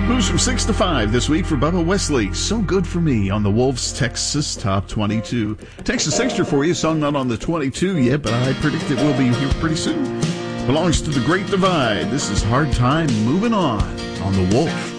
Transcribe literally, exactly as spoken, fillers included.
Moves from six to five this week for Bubba Wesley. So Good for Me on the Wolves Texas Top twenty-two. Texas Extra for you. Song not on the twenty-two yet, but I predict it will be here pretty soon. Belongs to the Great Divide. This is Hard Time Moving On on the Wolf.